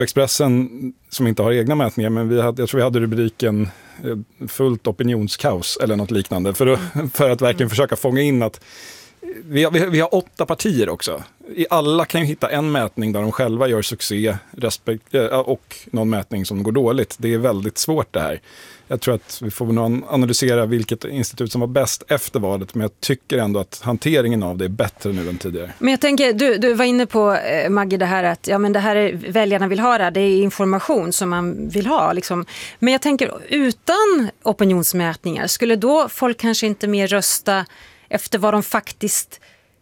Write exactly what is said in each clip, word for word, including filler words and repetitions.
Expressen som inte har egna mätningar, men vi hade, jag tror vi hade rubriken fullt opinionskaos eller något liknande för att, för att verkligen försöka fånga in att vi har, vi, har, vi har åtta partier också. I alla kan ju hitta en mätning där de själva gör succé respekt, och någon mätning som går dåligt. Det är väldigt svårt det här. Jag tror att vi får nog analysera vilket institut som var bäst efter valet, men jag tycker ändå att hanteringen av det är bättre nu än tidigare. Men jag tänker, du, du var inne på, eh, Maggie, det här att ja, men det här är, väljarna vill höra, det är information som man vill ha. Liksom. Men jag tänker, utan opinionsmätningar, skulle då folk kanske inte mer rösta efter vad de faktiskt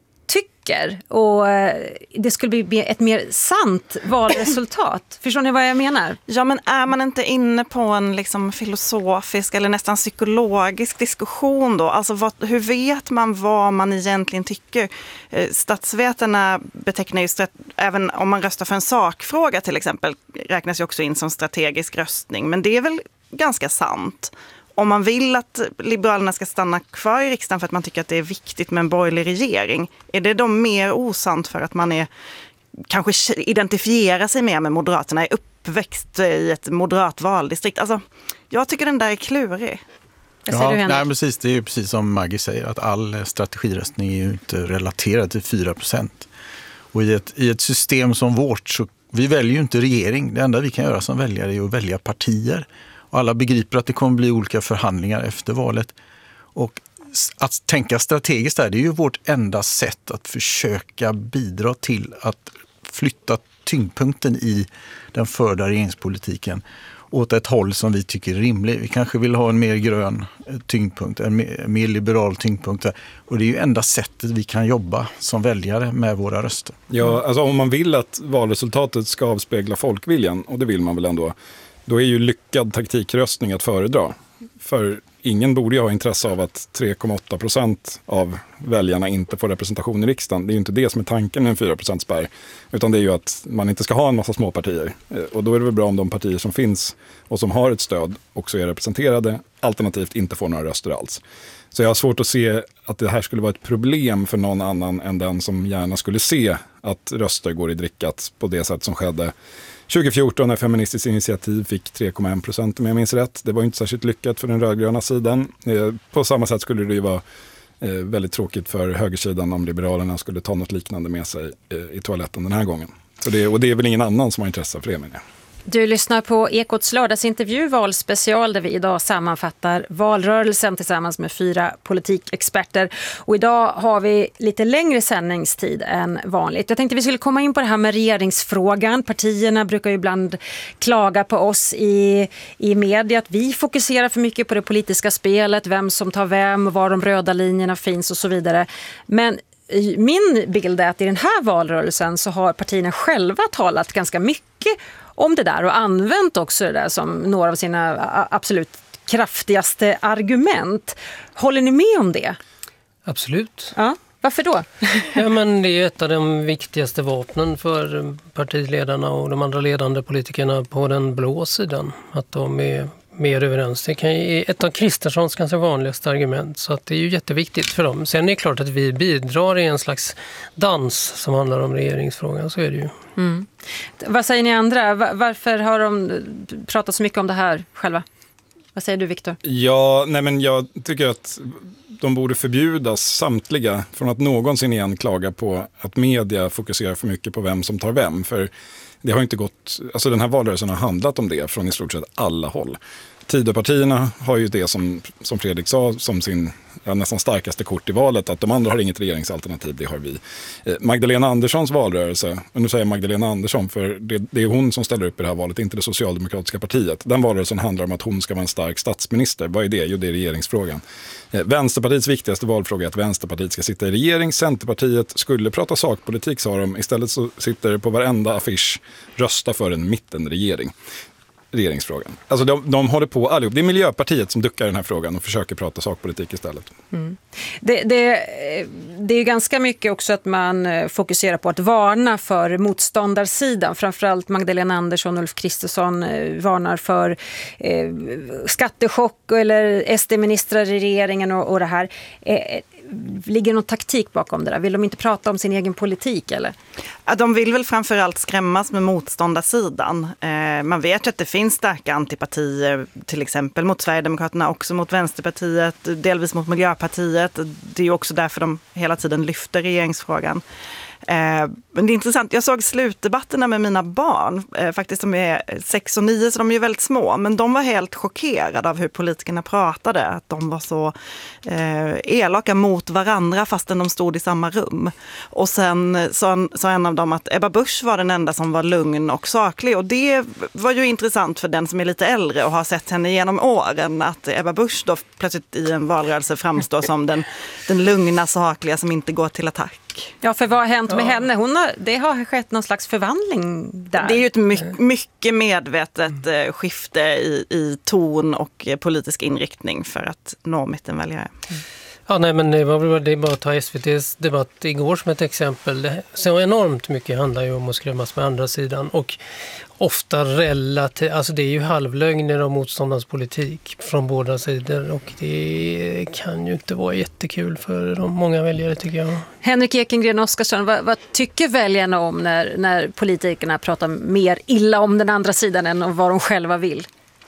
tycker, och det skulle bli ett mer sant valresultat. Förstår ni vad jag menar? Ja, men är man inte inne på en liksom filosofisk eller nästan psykologisk diskussion då? Alltså vad, hur vet man vad man egentligen tycker? Statsvetarna betecknar ju, även om man röstar för en sakfråga till exempel, räknas ju också in som strategisk röstning. Men det är väl ganska sant. Om man vill att Liberalerna ska stanna kvar i riksdagen för att man tycker att det är viktigt med en borgerlig regering, är det då mer osant för att man är, kanske identifierar sig mer med Moderaterna, är uppväxt i ett moderat valdistrikt? Alltså, jag tycker den där är klurig. Ja, nej, precis, det är ju precis som Maggie säger, att all strategiröstning är ju inte relaterad till fyra procent. Och i ett, i ett system som vårt så vi väljer ju inte regering. Det enda vi kan göra som väljare är att välja partier. Och alla begriper att det kommer bli olika förhandlingar efter valet. Och att tänka strategiskt där, det är ju vårt enda sätt att försöka bidra till att flytta tyngdpunkten i den förda regeringspolitiken åt ett håll som vi tycker är rimligt. Vi kanske vill ha en mer grön tyngdpunkt, en mer, mer liberal tyngdpunkt. Och det är ju enda sättet vi kan jobba som väljare med våra röster. Ja, alltså om man vill att valresultatet ska avspegla folkviljan, och det vill man väl ändå, då är ju lyckad taktikröstning att föredra. För ingen borde ju ha intresse av att tre komma åtta procent av väljarna inte får representation i riksdagen. Det är ju inte det som är tanken med en fyra procent spärr. Utan det är ju att man inte ska ha en massa små partier. Och då är det väl bra om de partier som finns och som har ett stöd också är representerade, alternativt inte får några röster alls. Så jag har svårt att se att det här skulle vara ett problem för någon annan än den som gärna skulle se att röster går i drickat på det sätt som skedde tjugo fjorton när Feministiskt initiativ fick tre komma en procent om jag minns rätt. Det var inte särskilt lyckat för den rödgröna sidan. På samma sätt skulle det ju vara väldigt tråkigt för högersidan om Liberalerna skulle ta något liknande med sig i toaletten den här gången. Så det, och det är väl ingen annan som har intresse för det, menar jag. Du lyssnar på Ekots lördagsintervju valspecial där vi idag sammanfattar valrörelsen tillsammans med fyra politikexperter. Och idag har vi lite längre sändningstid än vanligt. Jag tänkte vi skulle komma in på det här med regeringsfrågan. Partierna brukar ju ibland klaga på oss i, i media att vi fokuserar för mycket på det politiska spelet, vem som tar vem, var de röda linjerna finns och så vidare. Men min bild är att i den här valrörelsen så har partierna själva talat ganska mycket om det där och använt också det där som några av sina absolut kraftigaste argument. Håller ni med om det? Absolut. Ja, varför då? Ja, men det är ett av de viktigaste vapnen för partiledarna och de andra ledande politikerna på den blå sidan. Att de är mer överens. Det kan ju ett av Kristerssons ganska vanligaste argument, så att det är ju jätteviktigt för dem. Sen är det klart att vi bidrar i en slags dans som handlar om regeringsfrågan, så är det ju. Mm. Vad säger ni andra? Varför har de pratat så mycket om det här själva? Vad säger du, Viktor? Ja, nej men jag tycker att de borde förbjudas samtliga från att någonsin igen klaga på att media fokuserar för mycket på vem som tar vem. För det har inte gått, alltså den här valrörelsen har handlat om det från i stort sett alla håll. Tidöpartierna har ju det som, som Fredrik sa som sin ja, nästan starkaste kort i valet, att de andra har inget regeringsalternativ, det har vi. Eh, Magdalena Anderssons valrörelse, och nu säger jag Magdalena Andersson för det, det är hon som ställer upp i det här valet, inte det socialdemokratiska partiet. Den valrörelsen handlar om att hon ska vara en stark statsminister. Vad är det? Jo, det är regeringsfrågan. Eh, Vänsterpartiets viktigaste valfråga är att Vänsterpartiet ska sitta i regering. Centerpartiet skulle prata sakpolitik, sa de. Istället så sitter det på varenda affisch rösta för en mittenregering. regeringsfrågan. Alltså de, de håller på allihop. Det är Miljöpartiet som duckar den här frågan och försöker prata sakpolitik istället. Mm. Det, det, det är ganska mycket också att man fokuserar på att varna för motståndarsidan. Framförallt Magdalena Andersson och Ulf Kristersson varnar för eh, skattechock eller S D-ministrar i regeringen och, och det här. Eh, Ligger någon taktik bakom det där? Vill de inte prata om sin egen politik eller? Ja, de vill väl framförallt skrämmas med motståndarsidan. Eh, man vet ju att det finns starka antipatier, till exempel mot Sverigedemokraterna, också mot Vänsterpartiet, delvis mot Miljöpartiet. Det är ju också därför de hela tiden lyfter regeringsfrågan. Eh, men det är intressant, jag såg slutdebatterna med mina barn, eh, faktiskt de är sex och nio så de är ju väldigt små, men de var helt chockerade av hur politikerna pratade, att de var så eh, elaka mot varandra fastän de stod i samma rum. Och sen sa, sa en av dem att Ebba Busch var den enda som var lugn och saklig, och det var ju intressant för den som är lite äldre och har sett henne genom åren, att Ebba Busch då plötsligt i en valrörelse framstår som den, den lugna, sakliga som inte går till attack. Ja, för vad har hänt med ja. henne? Hon har, det har skett någon slags förvandling där. Det är ju ett my- mycket medvetet mm. skifte i, i ton och politisk inriktning för att nå mittenväljare. Mm. Ja, nej, men det var det bara att ta S V T:s debatt igår som ett exempel. Det, så enormt mycket handlar ju om att skrämmas med andra sidan och ofta relativt, alltså det är ju halvlögner om motståndarens politik från båda sidor och det kan ju inte vara jättekul för de många väljare tycker jag. Henrik Ekengren Oskarsson, vad, vad tycker väljarna om när, när politikerna pratar mer illa om den andra sidan än om vad de själva vill?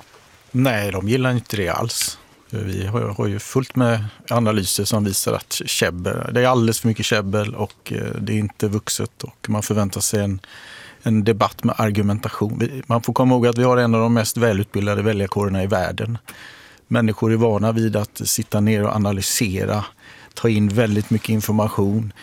Nej, de gillar inte det alls. Vi har, har ju fullt med analyser som visar att käbbel, det är alldeles för mycket käbbel och det är inte vuxet och man förväntar sig en, en debatt med argumentation. Man får komma ihåg att vi har en av de mest välutbildade väljarkårerna i världen. Människor är vana vid att sitta ner och analysera, ta in väldigt mycket information,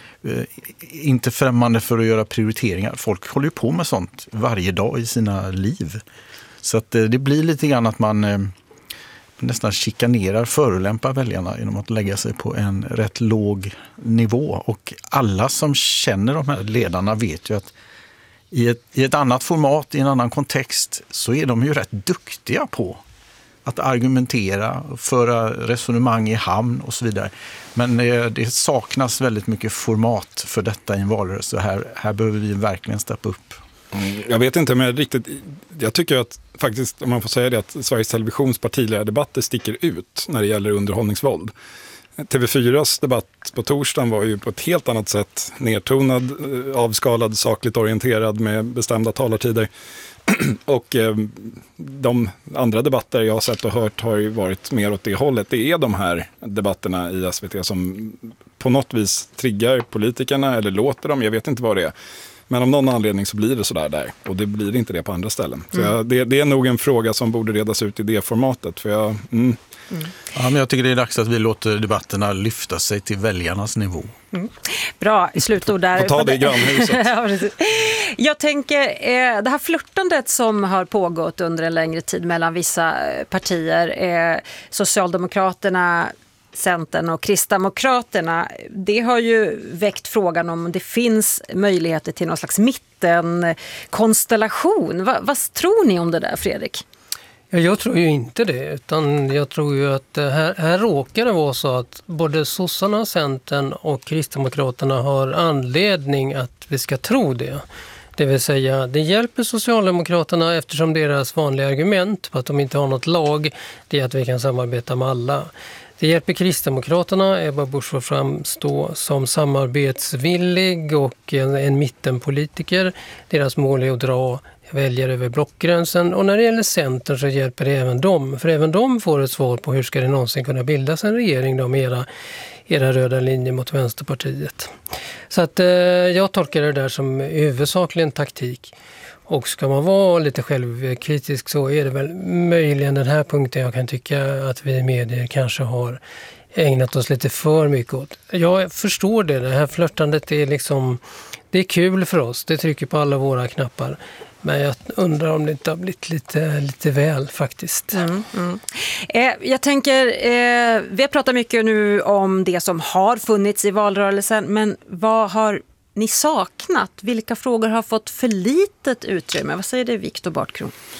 inte främmande för att göra prioriteringar. Folk håller ju på med sånt varje dag i sina liv. Så att det blir lite grann att man nästan chikanerar, förolämpar väljarna genom att lägga sig på en rätt låg nivå. Och alla som känner de här ledarna vet ju att i ett, i ett annat format, i en annan kontext, så är de ju rätt duktiga på att argumentera, föra resonemang i hamn och så vidare. Men det, det saknas väldigt mycket format för detta i en valrörelse. Här, här behöver vi verkligen steppa upp. Mm, jag vet inte, men riktigt, jag tycker att faktiskt, om man får säga det, att Sveriges Televisions partiledardebatter sticker ut när det gäller underhållningsvåld. T V fyras debatt på torsdagen var ju på ett helt annat sätt nedtonad, avskalad, sakligt orienterad med bestämda talartider. Och eh, de andra debatter jag har sett och hört har ju varit mer åt det hållet. Det är de här debatterna i S V T som på något vis triggar politikerna eller låter dem, jag vet inte vad det är. Men av någon anledning så blir det sådär där. Och det blir inte det på andra ställen. Så jag, det, det är nog en fråga som borde redas ut i det formatet. För jag, mm. Mm. Ja, men jag tycker det är dags att vi låter debatterna lyfta sig till väljarnas nivå. Mm. Bra, slutord där. Och ta det i grannhuset. Jag tänker, eh, det här flirtandet som har pågått under en längre tid mellan vissa partier, eh, Socialdemokraterna, Centern och Kristdemokraterna, det har ju väckt frågan om det finns möjligheter till någon slags mittenkonstellation. Va, vad tror ni om det där, Fredrik? Ja, jag tror ju inte det, utan jag tror ju att här, här råkar det vara så att både sossarna, Centern och Kristdemokraterna har anledning att vi ska tro det. Det vill säga, det hjälper Socialdemokraterna eftersom deras vanliga argument på att de inte har något lag, det är att vi kan samarbeta med alla. Det hjälper Kristdemokraterna, Ebba Busch får framstå som samarbetsvillig och en, en mittenpolitiker. Deras mål är att dra väljare över blockgränsen. Och när det gäller Centern så hjälper det även dem. För även de får ett svar på hur ska det någonsin kunna bildas en regering då med era, era röda linjer mot Vänsterpartiet. Så att eh, jag tolkar det där som huvudsakligen taktik. Och ska man vara lite självkritisk så är det väl möjligen den här punkten jag kan tycka att vi medier kanske har ägnat oss lite för mycket åt. Jag förstår det, det här flörtandet är liksom, det är kul för oss, det trycker på alla våra knappar. Men jag undrar om det inte har blivit lite, lite väl faktiskt. Mm, mm. Eh, jag tänker, eh, vi har pratat mycket nu om det som har funnits i valrörelsen, men vad har ni saknat? Vilka frågor har fått för litet utrymme? Vad säger det, Viktor Bartkron?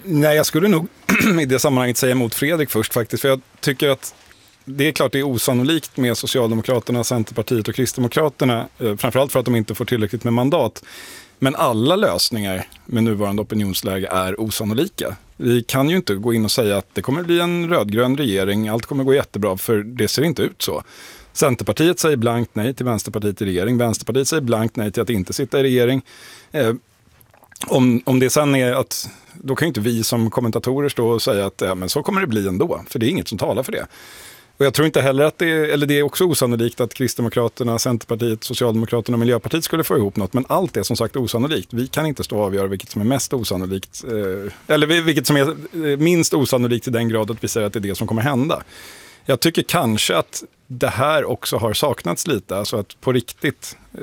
Nej, jag skulle nog i det sammanhanget säga emot Fredrik först faktiskt. För jag tycker att det är klart det är osannolikt med Socialdemokraterna, Centerpartiet och Kristdemokraterna. Framförallt för att de inte får tillräckligt med mandat. Men alla lösningar med nuvarande opinionsläge är osannolika. Vi kan ju inte gå in och säga att det kommer bli en rödgrön regering, allt kommer gå jättebra, för det ser inte ut så. Centerpartiet säger blankt nej till Vänsterpartiet i regering, Vänsterpartiet säger blankt nej till att inte sitta i regering. Eh, om, om det sen är att, då kan ju inte vi som kommentatorer stå och säga att ja, men så kommer det bli ändå, för det är inget som talar för det. Och jag tror inte heller att det är, eller det är också osannolikt att Kristdemokraterna, Centerpartiet, Socialdemokraterna och Miljöpartiet skulle få ihop något. Men allt är som sagt osannolikt. Vi kan inte stå och avgöra vilket som är mest osannolikt. Eh, eller vilket som är minst osannolikt i den grad att vi säger att det är det som kommer hända. Jag tycker kanske att det här också har saknats lite. Alltså att på riktigt... Eh,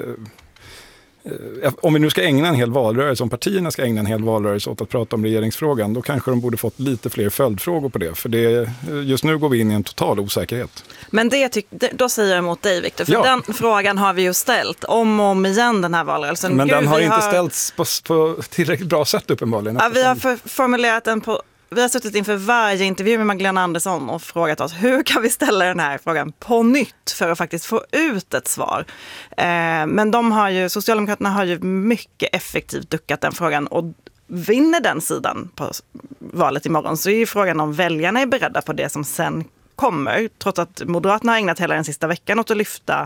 Om vi nu ska ägna en hel valrörelse, om partierna ska ägna en hel valrörelse åt att prata om regeringsfrågan, då kanske de borde fått lite fler följdfrågor på det. För det, just nu går vi in i en total osäkerhet. Men det tyck, då säger jag emot dig, Victor. För ja. Den frågan har vi ju ställt om och om igen den här valrörelsen. Men Gud, den har inte har... ställts på, på tillräckligt bra sätt uppenbarligen. Ja, vi har för, formulerat den på... Vi har suttit inför varje intervju med Magdalena Andersson och frågat oss hur kan vi ställa den här frågan på nytt för att faktiskt få ut ett svar. Eh, men de har ju, Socialdemokraterna har ju mycket effektivt duckat den frågan, och vinner den sidan på valet imorgon så är ju frågan om väljarna är beredda på det som sen kommer. Trots att Moderaterna har ägnat hela den sista veckan åt att lyfta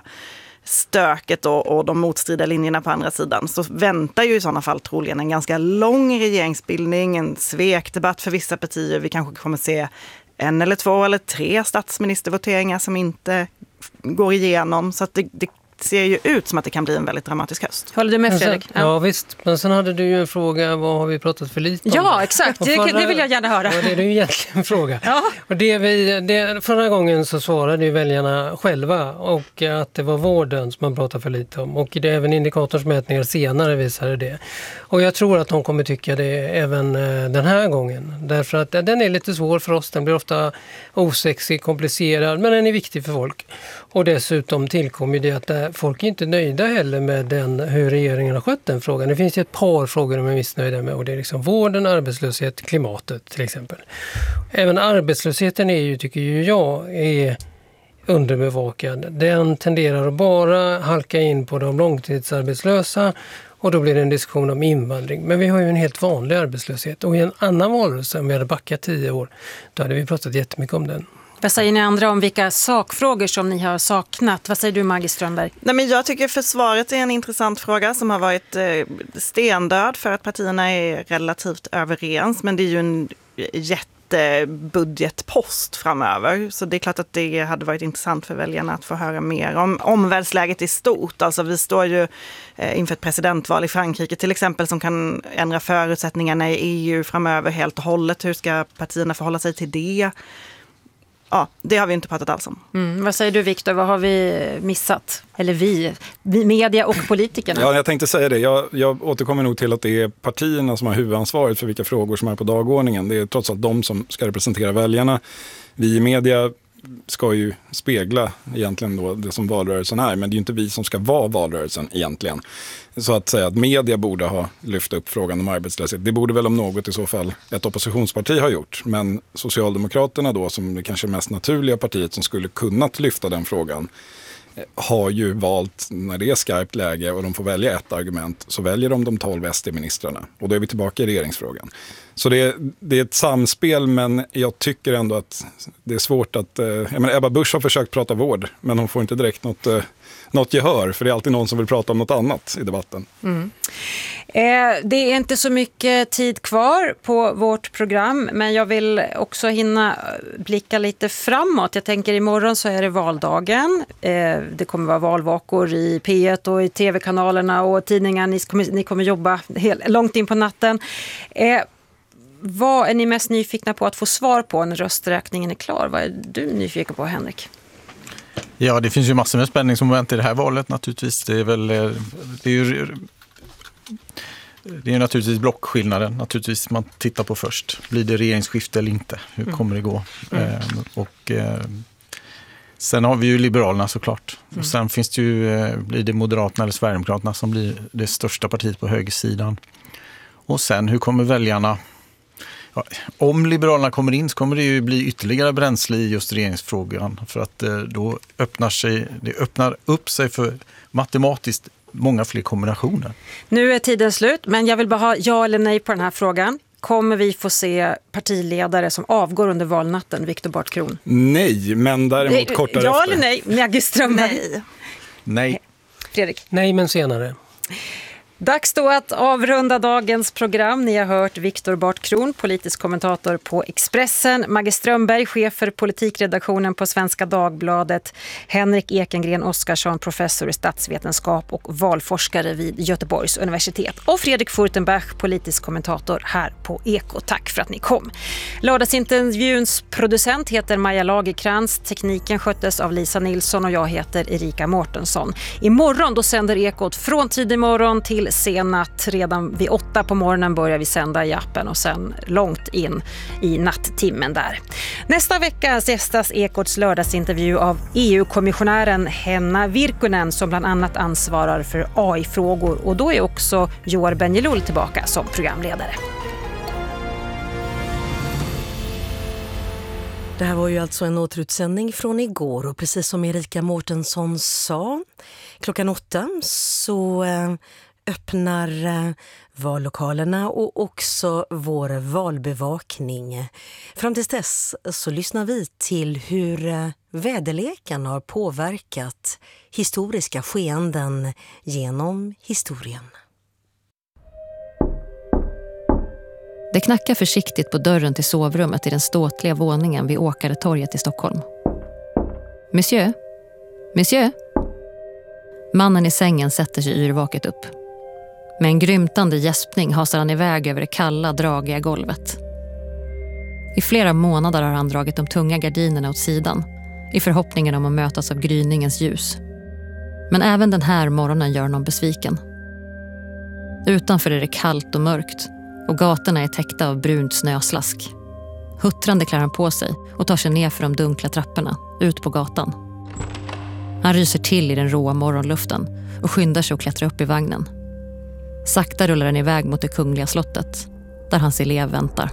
stöket och, och de motstridiga linjerna på andra sidan, så väntar ju i sådana fall troligen en ganska lång regeringsbildning, en svekdebatt för vissa partier. Vi kanske kommer se en eller två eller tre statsministervoteringar som inte går igenom, så att det, det ser ju ut som att det kan bli en väldigt dramatisk höst. Håller du med, sen, Fredrik? ja. ja visst, men sen hade du ju en fråga, vad har vi pratat för lite om? Ja, exakt, det, förra, det vill jag gärna höra. Ja, det är ju egentligen en fråga. Ja. Och det vi, det, förra gången så svarade ju väljarna själva, och att det var vården som man pratade för lite om, och det även indikatorsmätningar senare visade det. Och jag tror att de kommer tycka det även den här gången, därför att den är lite svår för oss, den blir ofta osexig, komplicerad, men den är viktig för folk. Och dessutom tillkommer det att folk är inte nöjda heller med den, hur regeringen har skött den frågan. Det finns ju ett par frågor de är missnöjda med, och det är liksom vården, arbetslöshet, klimatet till exempel. Även arbetslösheten är ju, tycker ju jag, är underbevakad. Den tenderar att bara halka in på de långtidsarbetslösa, och då blir det en diskussion om invandring. Men vi har ju en helt vanlig arbetslöshet, och i en annan valrörelse, om vi hade backat tio år, då hade vi pratat jättemycket om den. Vad säger ni andra om vilka sakfrågor som ni har saknat? Vad säger du, Maggie Strömberg? Nej, men jag tycker försvaret är en intressant fråga som har varit eh, stendöd för att partierna är relativt överens. Men det är ju en jättebudgetpost framöver. Så det är klart att det hade varit intressant för väljarna att få höra mer om omvärldsläget i stort. Alltså vi står ju eh, inför ett presidentval i Frankrike till exempel som kan ändra förutsättningarna i E U framöver helt och hållet. Hur ska partierna förhålla sig till det? Ja, det har vi inte pratat alls om. Mm, vad säger du, Victor? Vad har vi missat? Eller vi, vi media och politikerna? Ja, jag tänkte säga det. Jag, jag återkommer nog till att det är partierna som har huvudansvaret för vilka frågor som är på dagordningen. Det är trots allt de som ska representera väljarna. Vi i media ska ju spegla egentligen då det som valrörelsen är, men det är ju inte vi som ska vara valrörelsen egentligen. Så att säga att media borde ha lyft upp frågan om arbetslöshet. Det borde väl om något i så fall ett oppositionsparti ha gjort. Men Socialdemokraterna då, som det kanske mest naturliga partiet som skulle kunnat lyfta den frågan, har ju valt, när det är skarpt läge och de får välja ett argument, så väljer de de tolv S D-ministrarna. Och då är vi tillbaka i regeringsfrågan. Så det är, det är ett samspel, men jag tycker ändå att det är svårt att... Eh, jag menar, Ebba Busch har försökt prata vård, men hon får inte direkt något, eh, något gehör, för det är alltid någon som vill prata om något annat i debatten. Mm. Eh, det är inte så mycket tid kvar på vårt program, men jag vill också hinna blicka lite framåt. Jag tänker imorgon så är det valdagen. Eh, det kommer vara valvakor i P ett och i tv-kanalerna och tidningar. Ni kommer, ni kommer jobba helt, långt in på natten. Eh, Vad är ni mest nyfikna på att få svar på när rösträkningen är klar? Vad är du nyfiken på, Henrik? Ja, det finns ju massor med spänningsmoment i det här valet naturligtvis. Det är väl det är ju det är naturligtvis blockskillnaden naturligtvis man tittar på först. Blir det regeringsskifte eller inte? Hur kommer det gå? Mm. Eh, och eh, sen har vi ju Liberalerna såklart. Mm. Och sen finns det ju eh, blir det Moderaterna eller Sverigedemokraterna som blir det största partiet på högersidan. Och sen hur kommer väljarna... Ja, om Liberalerna kommer in så kommer det ju bli ytterligare bränsle i just regeringsfrågan. För att eh, då öppnar sig, det öppnar upp sig för matematiskt många fler kombinationer. Nu är tiden slut, men jag vill bara ha ja eller nej på den här frågan. Kommer vi få se partiledare som avgår under valnatten, Viktor Bartkron? Nej, men däremot kort därefter. Ja eller nej, Maggie Strömberg? Nej. Nej. Fredrik? Nej, men senare. Dags då att avrunda dagens program. Ni har hört Viktor Bartkron, politisk kommentator på Expressen, Maggie Strömberg, chef för politikredaktionen på Svenska Dagbladet, Henrik Ekengren Oskarsson, professor i statsvetenskap och valforskare vid Göteborgs universitet, och Fredrik Furtenbach, politisk kommentator här på Eko. Tack för att ni kom. Lördagsintervjuns producent heter Maja Lagerkrans, tekniken sköttes av Lisa Nilsson och jag heter Erika Mårtensson. Imorgon då sänder Ekot från tidig morgon till senat. Redan vid åtta på morgonen börjar vi sända i appen och sen långt in i natttimmen där. Nästa vecka gästas Ekots lördagsintervju av E U-kommissionären Henna Virkkunen som bland annat ansvarar för A I-frågor, och då är också Joar Benjelloul tillbaka som programledare. Det här var ju alltså en återutsändning från igår, och precis som Erika Mårtensson sa, klockan åtta så eh, öppnar eh, vallokalerna och också vår valbevakning. Fram tills dess så lyssnar vi till hur eh, väderleken har påverkat historiska skeenden genom historien. Det knackar försiktigt på dörren till sovrummet i den ståtliga våningen vid Åkaretorget i Stockholm. Monsieur? Monsieur? Mannen i sängen sätter sig yrvaket upp. Med en grymtande gäspning hasar han iväg över det kalla, dragiga golvet. I flera månader har han dragit de tunga gardinerna åt sidan i förhoppningen om att mötas av gryningens ljus. Men även den här morgonen gör honom besviken. Utanför är det kallt och mörkt och gatorna är täckta av brunt snöslask. Huttrande klär han på sig och tar sig ner för de dunkla trapporna, ut på gatan. Han ryser till i den råa morgonluften och skyndar sig att klättra upp i vagnen. Sakta rullar den iväg mot det kungliga slottet, där hans elev väntar.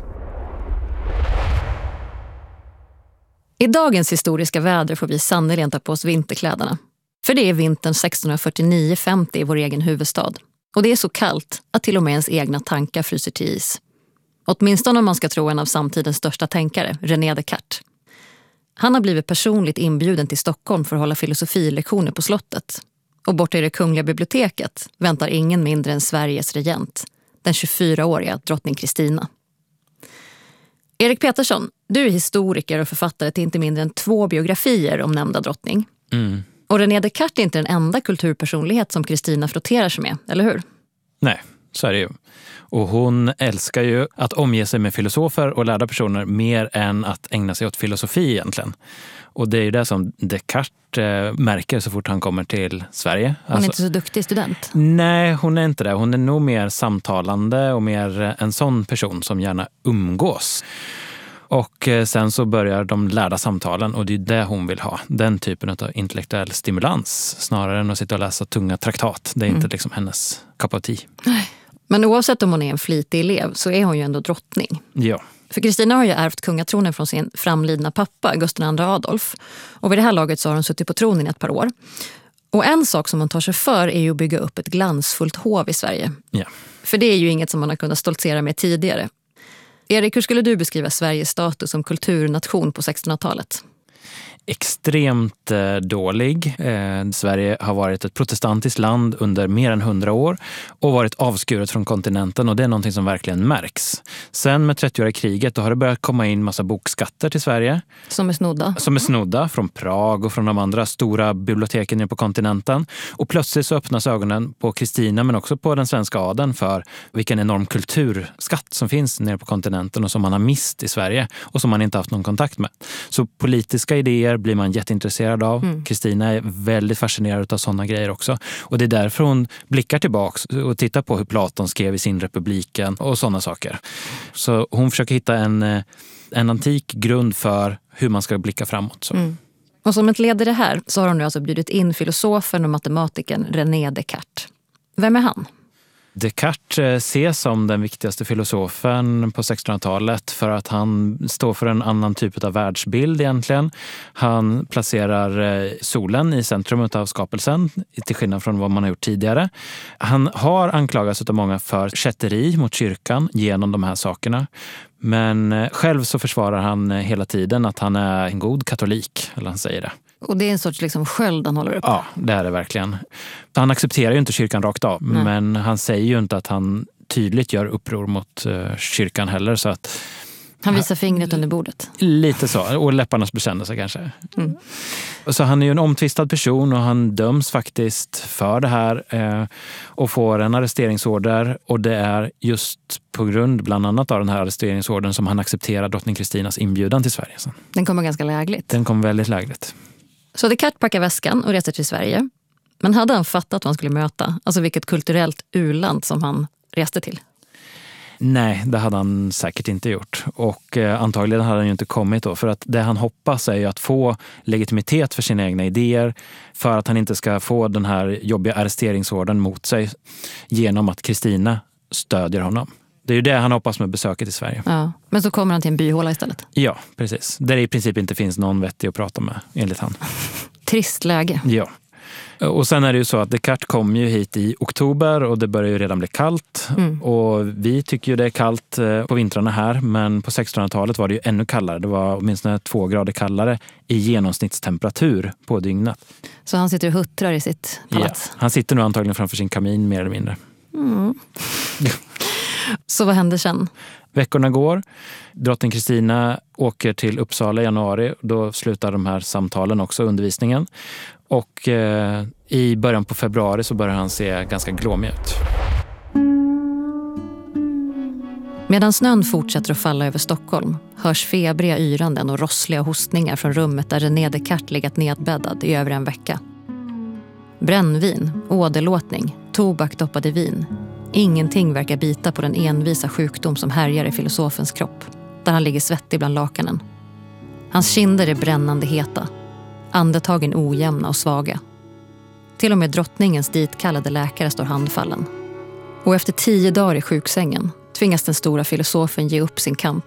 I dagens historiska väder får vi sannolikt ta på oss vinterkläderna. För det är vintern sexton fyrtionio femtio i vår egen huvudstad. Och det är så kallt att till och med ens egna tankar fryser till is. Åtminstone om man ska tro en av samtidens största tänkare, René Descartes. Han har blivit personligt inbjuden till Stockholm för att hålla filosofilektioner på slottet. Och borta i det kungliga biblioteket väntar ingen mindre än Sveriges regent, den tjugofyraåriga drottning Kristina. Erik Petersson, du är historiker och författare till inte mindre än två biografier om nämnda drottning. Mm. Och René Descartes är inte den enda kulturpersonlighet som Kristina frotterar sig med, eller hur? Nej, så är det ju. Och hon älskar ju att omge sig med filosofer och lärda personer mer än att ägna sig åt filosofi egentligen. Och det är ju det som Descartes eh, märker så fort han kommer till Sverige. Hon är alltså, inte så duktig student. Nej, hon är inte det. Hon är nog mer samtalande och mer en sån person som gärna umgås. Och sen så börjar de lärda samtalen och det är det hon vill ha. Den typen av intellektuell stimulans snarare än att sitta och läsa tunga traktat. Det är Mm. inte liksom hennes cup of tea. Men oavsett om hon är en flitig elev så är hon ju ändå drottning. Ja. För Kristina har ju ärvt kungatronen från sin framlidna pappa, Gustav den andre Adolf. Och vid det här laget så har hon suttit på tronen i ett par år. Och en sak som hon tar sig för är ju att bygga upp ett glansfullt hov i Sverige. Ja. För det är ju inget som man har kunnat stoltsera med tidigare. Erik, hur skulle du beskriva Sveriges status som kulturnation på sextonhundratalet? Extremt eh, dålig. Eh, Sverige har varit ett protestantiskt land under mer än hundra år och varit avskuret från kontinenten och det är någonting som verkligen märks. Sen med trettioåriga kriget då har det börjat komma in massa bokskatter till Sverige. Som är snodda? Som är snodda från Prag och från de andra stora biblioteken nere på kontinenten. Och plötsligt så öppnas ögonen på Kristina men också på den svenska adeln för vilken enorm kulturskatt som finns nere på kontinenten och som man har mist i Sverige och som man inte haft någon kontakt med. Så politiska idéer blir man jätteintresserad av. Kristina mm. är väldigt fascinerad av sådana grejer också. Och det är därför hon blickar tillbaks och tittar på hur Platon skrev i sin Republiken och sådana saker. Så hon försöker hitta en, en antik grund för hur man ska blicka framåt. Så. Mm. Och som ett led i det här så har hon nu alltså bjudit in filosofen och matematikern René Descartes. Vem är han? Descartes ses som den viktigaste filosofen på sextonhundratalet för att han står för en annan typ av världsbild egentligen. Han placerar solen i centrum av skapelsen till skillnad från vad man har gjort tidigare. Han har anklagats av många för kätteri mot kyrkan genom de här sakerna. Men själv så försvarar han hela tiden att han är en god katolik, eller han säger det. Och det är en sorts liksom sköld han håller upp. Ja, det är det verkligen. Han accepterar ju inte kyrkan rakt av, Nej. men han säger ju inte att han tydligt gör uppror mot uh, kyrkan heller. Så att, han visar fingret under bordet. Lite så, och läpparnas bekännelse kanske. Mm. Så han är ju en omtvistad person och han döms faktiskt för det här eh, och får en arresteringsorder. Och det är just på grund bland annat av den här arresteringsordern som han accepterar drottning Kristinas inbjudan till Sverige. Så. Den kommer ganska lägligt. Den kom väldigt lägligt. Så Descartes packar väskan och reser till Sverige. Men hade han fattat vad han skulle möta? Alltså vilket kulturellt u-land som han reste till? Nej, det hade han säkert inte gjort. Och eh, antagligen hade han ju inte kommit då. För att det han hoppas är ju att få legitimitet för sina egna idéer. För att han inte ska få den här jobbiga arresteringsorden mot sig genom att Kristina stödjer honom. Det är ju det han hoppas med besöket i Sverige. Ja, men så kommer han till en byhåla istället. Ja, precis. Där det i princip inte finns någon vettig att prata med, enligt han. Trist läge. Ja. Och sen är det ju så att Descartes kom ju hit i oktober och det börjar ju redan bli kallt. Mm. Och vi tycker ju det är kallt på vintrarna här, men på sextonhundratalet var det ju ännu kallare. Det var åtminstone två grader kallare i genomsnittstemperatur på dygnet. Så han sitter och huttrar i sitt palats? Ja. Han sitter nu antagligen framför sin kamin mer eller mindre. Mm. Så vad händer sen? Veckorna går. Drottning Kristina åker till Uppsala i januari. Då slutar de här samtalen också, undervisningen. Och eh, i början på februari så börjar han se ganska glåmig ut. Medan snön fortsätter att falla över Stockholm hörs febriga yranden och rossliga hostningar från rummet där René Descartes legat nedbäddad i över en vecka. Brännvin, åderlåtning, tobak doppad i vin. Ingenting verkar bita på den envisa sjukdom som härjar i filosofens kropp, där han ligger svettig bland lakanen. Hans kinder är brännande heta, andetagen ojämna och svaga. Till och med drottningens ditkallade läkare står handfallen. Och efter tio dagar i sjuksängen tvingas den stora filosofen ge upp sin kamp.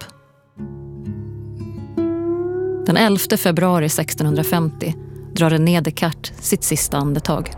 Den elfte februari sextonhundrafemtio drar René Descartes sitt sista andetag.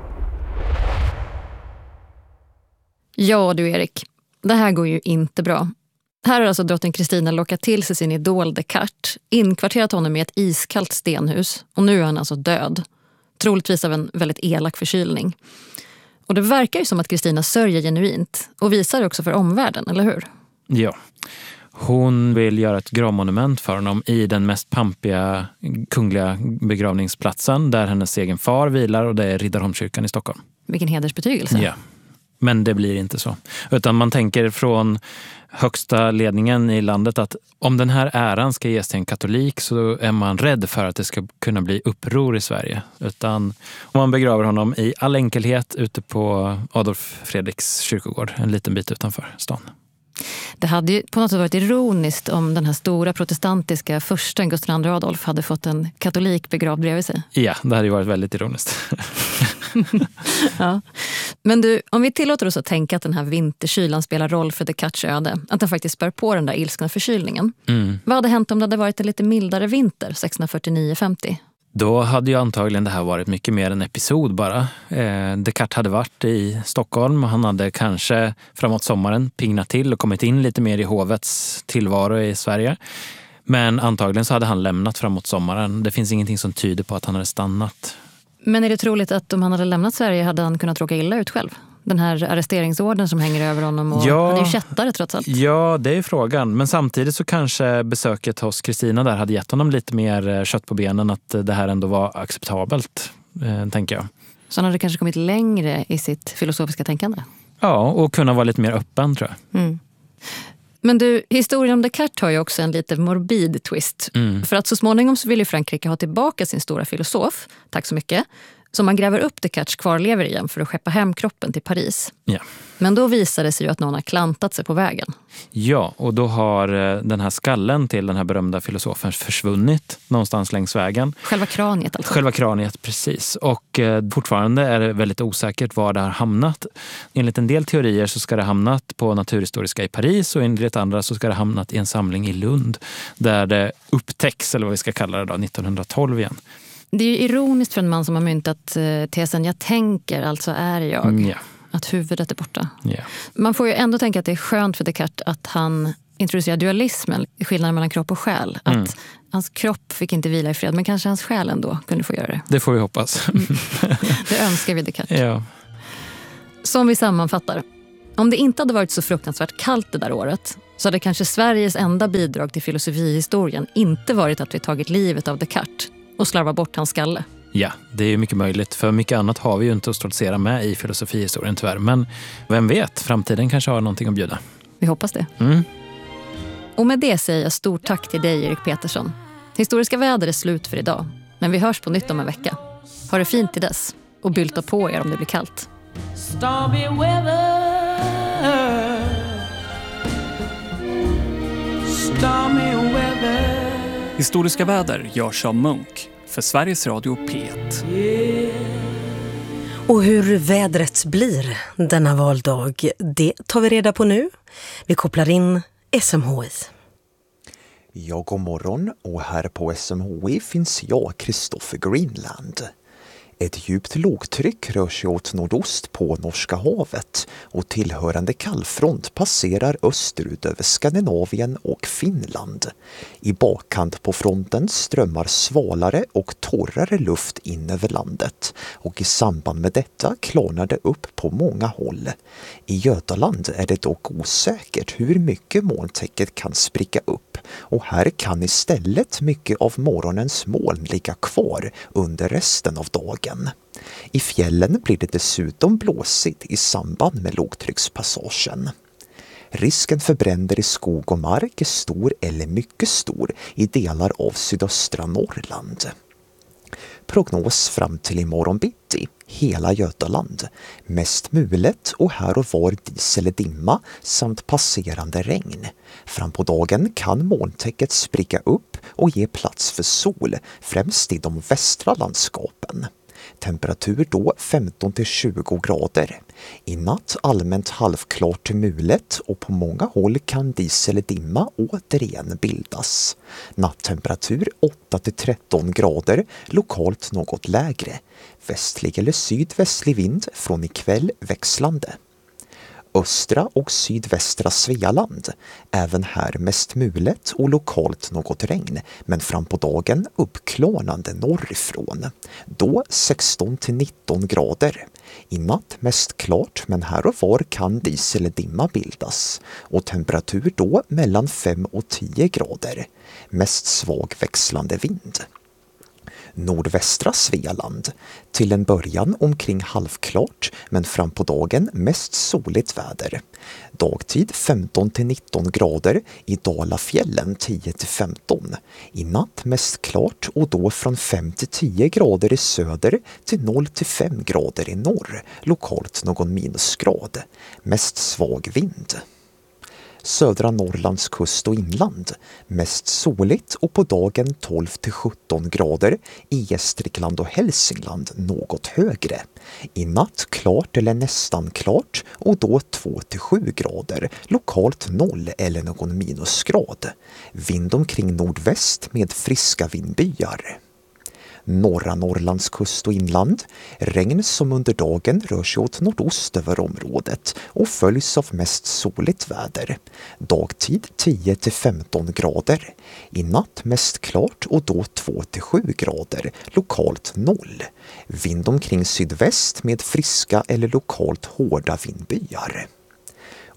Ja du Erik, det här går ju inte bra. Här har alltså drottning Kristina lockat till sig sin idol Descartes, inkvarterat honom i ett iskallt stenhus och nu är han alltså död. Troligtvis av en väldigt elak förkylning. Och det verkar ju som att Kristina sörjer genuint och visar det också för omvärlden, eller hur? Ja. Hon vill göra ett gravmonument för honom i den mest pampiga kungliga begravningsplatsen där hennes egen far vilar och det är Riddarholmskyrkan i Stockholm. Vilken hedersbetygelse. Ja. Men det blir inte så. Utan man tänker från högsta ledningen i landet att om den här äran ska ges till en katolik så är man rädd för att det ska kunna bli uppror i Sverige. Utan om man begraver honom i all enkelhet ute på Adolf Fredriks kyrkogård, en liten bit utanför stan. Det hade ju på något sätt varit ironiskt om den här stora protestantiska försten Gustav andra Adolf hade fått en katolik begravd bredvid sig. Ja, det hade ju varit väldigt ironiskt. Ja. Men du, om vi tillåter oss att tänka att den här vinterkylan spelar roll för Descartes öde, att den faktiskt spär på den där ilskna förkylningen. Mm. Vad hade hänt om det hade varit en lite mildare vinter sextonhundrafyrtionio femtio? Då hade ju antagligen det här varit mycket mer en episod bara. Eh, Descartes hade varit i Stockholm och han hade kanske framåt sommaren pignat till och kommit in lite mer i hovets tillvaro i Sverige. Men antagligen så hade han lämnat framåt sommaren. Det finns ingenting som tyder på att han hade stannat. Men är det troligt att om han hade lämnat Sverige hade han kunnat råka illa ut själv? Den här arresteringsorden som hänger över honom och ja, han är ju kättare trots allt. Ja, det är frågan. Men samtidigt så kanske besöket hos Kristina där hade gett honom lite mer kött på benen att det här ändå var acceptabelt, eh, tänker jag. Så han hade kanske kommit längre i sitt filosofiska tänkande? Ja, och kunna vara lite mer öppen tror jag. Mm. Men du, historien om Descartes har ju också en lite morbid twist. Mm. För att så småningom så vill ju Frankrike ha tillbaka sin stora filosof, tack så mycket. Så man gräver upp Descartes kvarlever igen för att skeppa hem kroppen till Paris. Ja. Men då visar det sig ju att någon har klantat sig på vägen. Ja, och då har den här skallen till den här berömda filosofen försvunnit någonstans längs vägen. Själva kraniet alltså? Själva kraniet, precis. Och eh, fortfarande är det väldigt osäkert var det har hamnat. Enligt en del teorier så ska det hamnat på Naturhistoriska i Paris och enligt andra så ska det hamnat i en samling i Lund där det upptäcks, eller vad vi ska kalla det då, nittonhundratolv igen. Det är ju ironiskt för en man som har myntat eh, tesen jag tänker, alltså är jag. Mm, ja. Att huvudet är borta. Ja. Man får ju ändå tänka att det är skönt för Descartes att han introducerar dualismen, skillnaden mellan kropp och själ. Mm. Att hans kropp fick inte vila i fred, men kanske hans själ ändå kunde få göra det. Det får vi hoppas. Mm. Det önskar vi Descartes. Ja. Som vi sammanfattar. Om det inte hade varit så fruktansvärt kallt det där året så hade kanske Sveriges enda bidrag till filosofihistorien inte varit att vi tagit livet av Descartes och slarva bort hans skalle. Ja, det är mycket möjligt. För mycket annat har vi ju inte att stoltsera med i filosofihistorien tyvärr. Men vem vet, framtiden kanske har någonting att bjuda. Vi hoppas det. Mm. Och med det säger jag stort tack till dig, Erik Petersson. Historiska väder är slut för idag. Men vi hörs på nytt om en vecka. Ha det fint till dess. Och bylta på er om det blir kallt. Stormy weather, stormy weather. Historiska väder görs av Munk för Sveriges Radio P ett. Och hur vädret blir denna valdag, det tar vi reda på nu. Vi kopplar in S M H I. Ja, god morgon, och här på S M H I finns jag, Kristoffer Greenland. Ett djupt lågtryck rör sig åt nordost på Norska havet och tillhörande kallfront passerar österut över Skandinavien och Finland. I bakkant på fronten strömmar svalare och torrare luft in över landet och i samband med detta klarnar det upp på många håll. I Götaland är det dock osäkert hur mycket molntäcket kan spricka upp och här kan istället mycket av morgonens moln ligga kvar under resten av dagen. I fjällen blir det dessutom blåsigt i samband med lågtryckspassagen. Risken för bränder i skog och mark är stor eller mycket stor i delar av sydöstra Norrland. Prognos fram till imorgon bitti, hela Götaland. Mest mulet och här och var dis eller dimma samt passerande regn. Fram på dagen kan molntäcket spricka upp och ge plats för sol, främst i de västra landskapen. Temperatur då femton till tjugo grader. I natt allmänt halvklart till mulet och på många håll kan dis eller dimma återigen bildas. Nattemperatur åtta till tretton grader, lokalt något lägre. Västlig eller sydvästlig vind från ikväll växlande. Östra och sydvästra Svealand. Även här mest mulet och lokalt något regn, men fram på dagen uppklarnande norrifrån. Då sexton till nitton grader. I natt mest klart, men här och var kan dis eller dimma bildas. Och temperatur då mellan fem och tio grader. Mest svag växlande vind. Nordvästra Svealand. Till en början omkring halvklart, men fram på dagen mest soligt väder. Dagtid femton till nitton grader, i Dalafjällen tio till femton. I natt mest klart och då från fem till tio grader i söder till noll till fem grader i norr. Lokalt någon minusgrad. Mest svag vind. Södra Norrlands kust och inland. Mest soligt och på dagen tolv till sjutton grader. I Gästrikland och Hälsingland något högre. I natt klart eller nästan klart och då två till sju grader. Lokalt noll eller någon minusgrad. Vind omkring nordväst med friska vindbyar. Norra Norrlands kust och inland. Regn som under dagen rör sig åt nordost över området och följs av mest soligt väder. Dagtid tio till femton grader. I natt mest klart och då två till sju grader. Lokalt noll. Vind omkring sydväst med friska eller lokalt hårda vindbyar.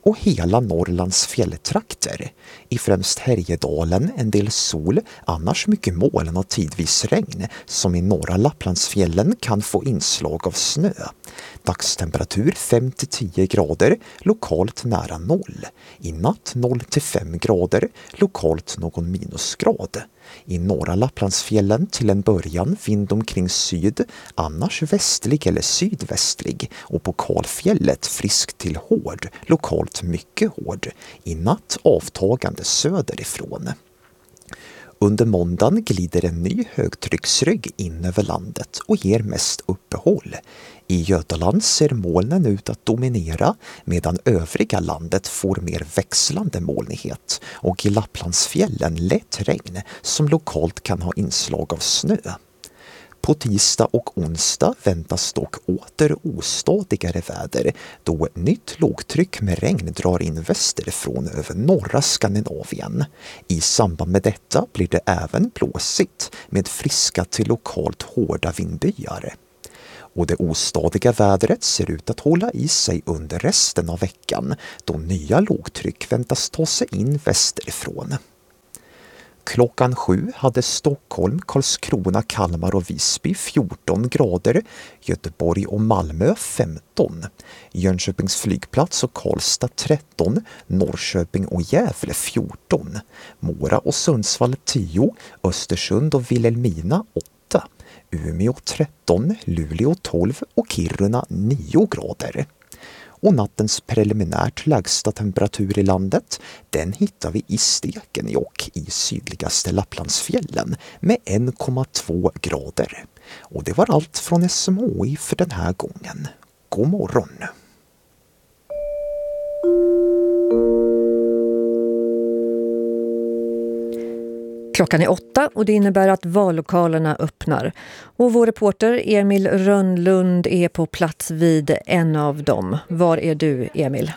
och hela Norrlands fjälltrakter. I främst Härjedalen en del sol, annars mycket moln och tidvis regn, som i norra Lapplandsfjällen kan få inslag av snö. Dagstemperatur fem till tio grader, lokalt nära noll. I natt noll till fem grader, lokalt någon minusgrad. I norra Lapplandsfjällen till en början vind omkring syd, annars västlig eller sydvästlig, och på Kalfjället frisk till hård, lokalt mycket hård. I natt avtagande söderifrån. Under måndagen glider en ny högtrycksrygg in över landet och ger mest uppehåll. I Götaland ser molnen ut att dominera medan övriga landet får mer växlande molnighet och i Lapplandsfjällen lätt regn som lokalt kan ha inslag av snö. På tisdag och onsdag väntas dock åter ostadigare väder då ett nytt lågtryck med regn drar in västerifrån över norra Skandinavien. I samband med detta blir det även blåsigt med friska till lokalt hårda vindbyar. Och det ostadiga vädret ser ut att hålla i sig under resten av veckan då nya lågtryck väntas ta sig in västerifrån. Klockan sju hade Stockholm, Karlskrona, Kalmar och Visby fjorton grader, Göteborg och Malmö femton, Jönköpings flygplats och Karlstad tretton, Norrköping och Gävle fjorton, Mora och Sundsvall tio, Östersund och Vilhelmina åtta, Umeå tretton, Luleå tolv och Kiruna nio grader. Och nattens preliminärt lägsta temperatur i landet, den hittar vi i Stekenjokk i sydligaste Lapplandsfjällen med en komma två grader. Och det var allt från S M H I för den här gången. God morgon! Klockan är åtta och det innebär att vallokalerna öppnar. Och vår reporter Emil Rönnlund är på plats vid en av dem. Var är du, Emil?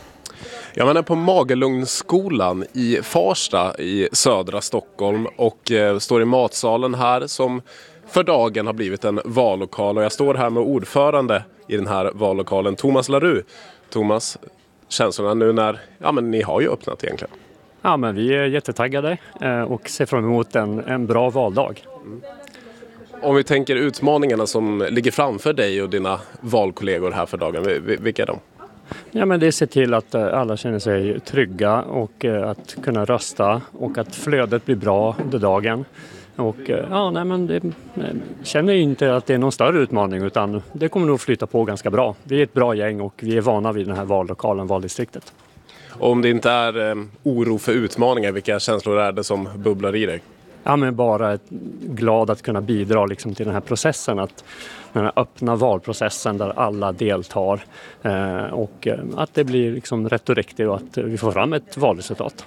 Jag är på Magelungsskolan i Farsta i södra Stockholm och eh, står i matsalen här som för dagen har blivit en vallokal. Och jag står här med ordförande i den här vallokalen, Thomas Larue. Thomas, känslorna nu när, ja men ni har ju öppnat egentligen. Ja, men vi är jättetaggade och ser fram emot en, en bra valdag. Mm. Om vi tänker utmaningarna som ligger framför dig och dina valkollegor här för dagen, vilka är de? Ja, men det är att se till att alla känner sig trygga och att kunna rösta och att flödet blir bra under dagen. Och ja, nej, men det, känner ju inte att det är någon större utmaning utan det kommer nog flytta på ganska bra. Vi är ett bra gäng och vi är vana vid den här vallokalen, valdistriktet. Och om det inte är eh, oro för utmaningar, vilka känslor är det som bubblar i dig? Ja, men bara ett, glad att kunna bidra liksom, till den här processen. Att, den här öppna valprocessen där alla deltar. Eh, och eh, att det blir liksom, rätt och riktigt och att vi får fram ett valresultat.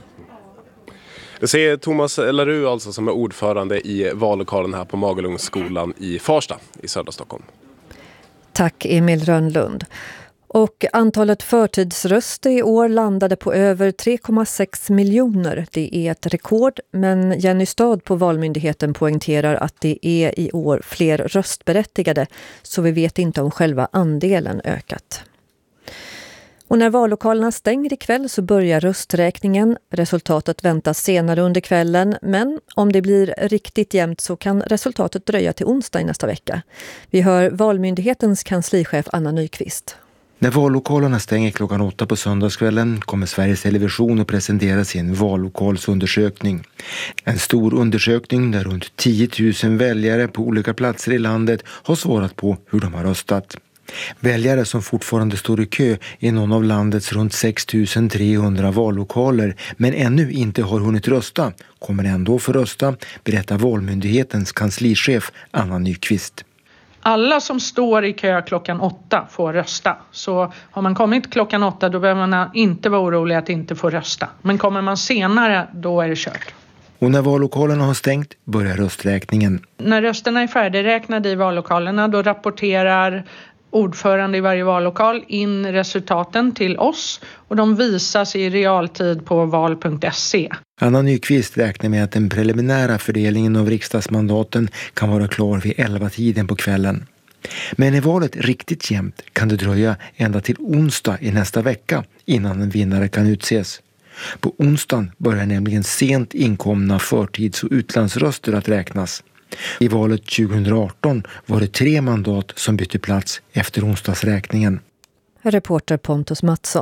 Det säger Thomas Larue alltså som är ordförande i vallokalen här på Magelungsskolan i Farsta i södra Stockholm. Tack Emil Rönnlund. Och antalet förtidsröster i år landade på över tre komma sex miljoner. Det är ett rekord, men Jenny Stad på Valmyndigheten poängterar att det är i år fler röstberättigade, så vi vet inte om själva andelen ökat. Och när vallokalerna stänger ikväll så börjar rösträkningen. Resultatet väntas senare under kvällen, men om det blir riktigt jämnt så kan resultatet dröja till onsdag i nästa vecka. Vi hör Valmyndighetens kanslichef Anna Nyqvist. När vallokalerna stänger klockan åtta på söndagskvällen kommer Sveriges Television att presentera sin vallokalsundersökning. En stor undersökning där runt tio tusen väljare på olika platser i landet har svarat på hur de har röstat. Väljare som fortfarande står i kö i någon av landets runt sex tusen trehundra vallokaler men ännu inte har hunnit rösta kommer ändå få rösta, berättar Valmyndighetens kanslichef Anna Nyqvist. Alla som står i kö klockan åtta får rösta. Så har man kommit klockan åtta då behöver man inte vara orolig att inte få rösta. Men kommer man senare då är det kört. Och när vallokalerna har stängt börjar rösträkningen. När rösterna är färdigräknade i vallokalerna då rapporterar ordförande i varje vallokal in resultaten till oss och de visas i realtid på val punkt se. Anna Nyqvist räknar med att den preliminära fördelningen av riksdagsmandaten kan vara klar vid elva tiden på kvällen. Men är valet riktigt jämnt kan det dröja ända till onsdag i nästa vecka innan en vinnare kan utses. På onsdagen börjar nämligen sent inkomna förtids- och utlandsröster att räknas. I valet tjugohundraarton var det tre mandat som bytte plats efter onsdagsräkningen. Reporter Pontus Mattsson.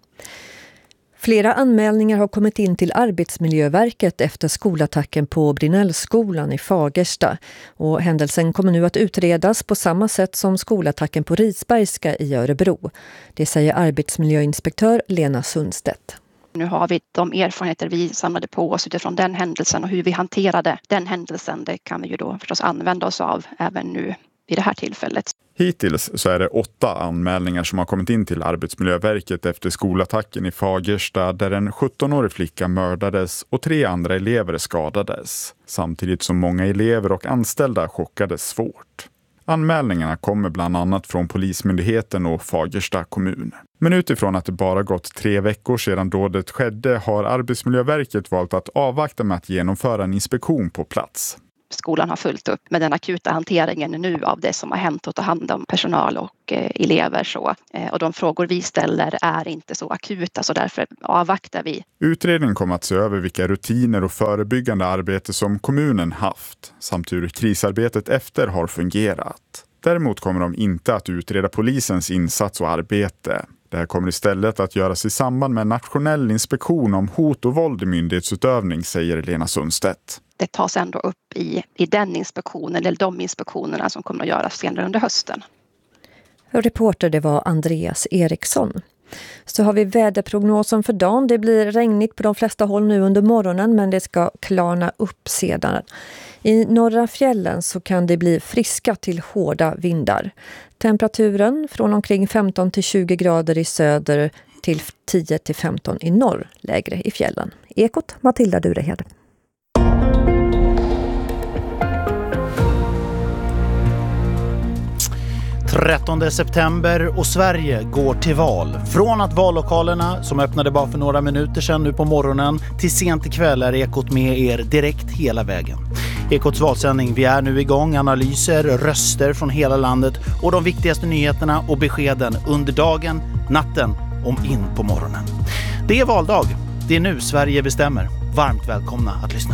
Flera anmälningar har kommit in till Arbetsmiljöverket efter skolattacken på Brinellskolan i Fagersta. Och händelsen kommer nu att utredas på samma sätt som skolattacken på Risbergska i Örebro. Det säger arbetsmiljöinspektör Lena Sundstedt. Nu har vi de erfarenheter vi samlade på oss utifrån den händelsen och hur vi hanterade den händelsen. Det kan vi ju då förstås använda oss av även nu i det här tillfället. Hittills så är det åtta anmälningar som har kommit in till Arbetsmiljöverket efter skolattacken i Fagersta där en sjuttonårig flicka mördades och tre andra elever skadades. Samtidigt som många elever och anställda chockades svårt. Anmälningarna kommer bland annat från Polismyndigheten och Fagersta kommun. Men utifrån att det bara gått tre veckor sedan dådet skedde har Arbetsmiljöverket valt att avvakta med att genomföra en inspektion på plats. Skolan har fullt upp med den akuta hanteringen nu av det som har hänt och ta hand om personal och eh, elever. Så. Eh, och de frågor vi ställer är inte så akuta så därför avvaktar vi. Utredningen kommer att se över vilka rutiner och förebyggande arbete som kommunen haft samt hur krisarbetet efter har fungerat. Däremot kommer de inte att utreda polisens insats och arbete. Det här kommer istället att göras i samband med en nationell inspektion om hot och våld i myndighetsutövning, säger Lena Sundstedt. Det tas ändå upp i, i den inspektionen eller de inspektionerna som kommer att göras senare under hösten. Reporter det var Andreas Eriksson. Så har vi väderprognosen för dagen. Det blir regnigt på de flesta håll nu under morgonen men det ska klarna upp sedan. I norra fjällen så kan det bli friska till hårda vindar. Temperaturen från omkring femton till tjugo grader i söder till tio till femton i norr, lägre i fjällen. Ekot Matilda Durehed. trettonde september och Sverige går till val. Från att vallokalerna som öppnade bara för några minuter sedan nu på morgonen till sent ikväll är Ekot med er direkt hela vägen. Ekots valsändning, vi är nu igång, analyser, röster från hela landet och de viktigaste nyheterna och beskeden under dagen, natten och in på morgonen. Det är valdag, det är nu Sverige bestämmer. Varmt välkomna att lyssna.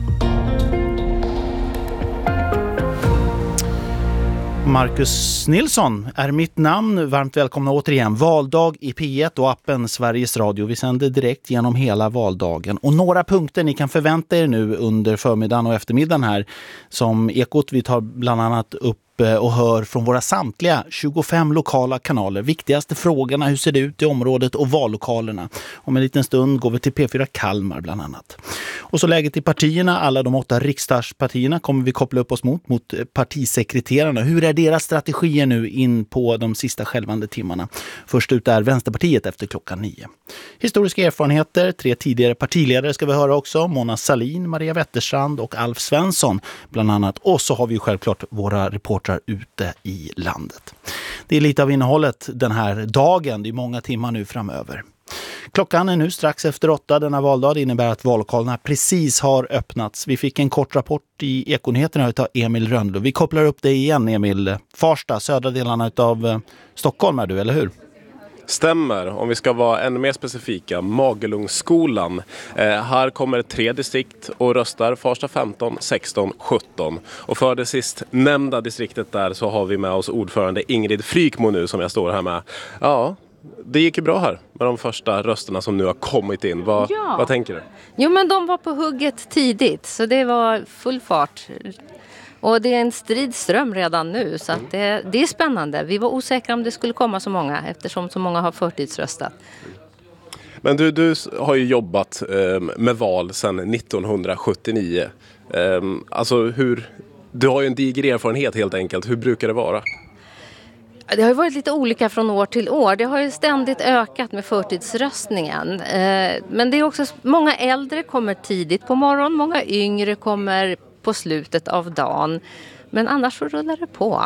Marcus Nilsson är mitt namn. Varmt välkomna återigen. Valdag i P ett och appen Sveriges Radio. Vi sänder direkt genom hela valdagen. Och några punkter ni kan förvänta er nu under förmiddagen och eftermiddagen här. Som Ekot, vi tar bland annat upp och hör från våra samtliga tjugofem lokala kanaler. Viktigaste frågorna, hur ser det ut i området och vallokalerna. Om en liten stund går vi till P fyra Kalmar bland annat. Och så läget i partierna, alla de åtta riksdagspartierna kommer vi koppla upp oss mot, mot partisekreterarna. Hur är deras strategier nu in på de sista skälvande timmarna? Först ut är Vänsterpartiet efter klockan nio. Historiska erfarenheter, tre tidigare partiledare ska vi höra också. Mona Sahlin, Maria Wetterstrand och Alf Svensson bland annat. Och så har vi ju självklart våra reportrar ute i landet. Det är lite av innehållet den här dagen, det är många timmar nu framöver. Klockan är nu strax efter åtta denna valdag. Det innebär att vallokalerna precis har öppnats. Vi fick en kort rapport i Ekonyheterna av Emil Rönnlund. Vi kopplar upp dig igen, Emil. Farsta, södra delarna av Stockholm är du, eller hur? Stämmer, om vi ska vara ännu mer specifika, Magelungsskolan. Eh, här kommer tre distrikt och röstar, Farsta femton, sexton, sjutton. Och för det sist nämnda distriktet där så har vi med oss ordförande Ingrid Frykmo nu som jag står här med. Ja, det gick ju bra här med de första rösterna som nu har kommit in. Vad, ja. vad tänker du? Jo, men de var på hugget tidigt så det var full fart. Och det är en stridström redan nu så att det, det är spännande. Vi var osäkra om det skulle komma så många eftersom så många har förtidsröstat. Men du, du har ju jobbat eh, med val sedan nittonhundrasjuttionio. Eh, alltså hur, du har ju en diger erfarenhet helt enkelt. Hur brukar det vara? Det har ju varit lite olika från år till år. Det har ju ständigt ökat med förtidsröstningen. Eh, men det är också många äldre kommer tidigt på morgonen. Många yngre kommer på slutet av dagen. Men annars så rullar det på.